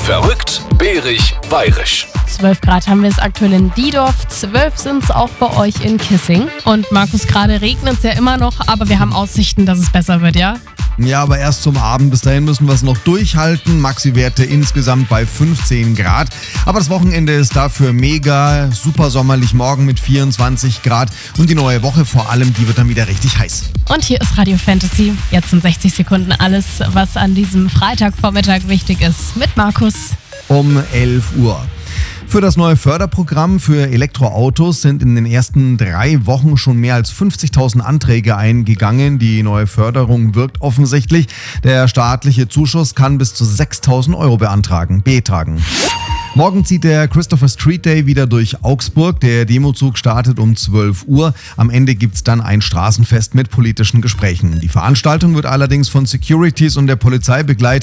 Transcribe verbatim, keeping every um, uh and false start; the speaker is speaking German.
Verrückt, bärig, bayerisch. zwölf Grad haben wir es aktuell in Diedorf, zwölf sind es auch bei euch in Kissing. Und Markus, gerade regnet es ja immer noch, aber wir haben Aussichten, dass es besser wird, ja? Ja, aber erst zum Abend. Bis dahin müssen wir es noch durchhalten. Maxi-Werte insgesamt bei fünfzehn Grad. Aber das Wochenende ist dafür mega, super sommerlich. Morgen mit vierundzwanzig Grad. Und die neue Woche vor allem, die wird dann wieder richtig heiß. Und hier ist Radio Fantasy. Jetzt in sechzig Sekunden alles, was an diesem Freitagvormittag wichtig ist. Mit Markus. Um elf Uhr. Für das neue Förderprogramm für Elektroautos sind in den ersten drei Wochen schon mehr als fünfzigtausend Anträge eingegangen. Die neue Förderung wirkt offensichtlich. Der staatliche Zuschuss kann bis zu sechstausend Euro beantragen, betragen. Morgen zieht der Christopher Street Day wieder durch Augsburg. Der Demozug startet um zwölf Uhr. Am Ende gibt's dann ein Straßenfest mit politischen Gesprächen. Die Veranstaltung wird allerdings von Securities und der Polizei begleitet.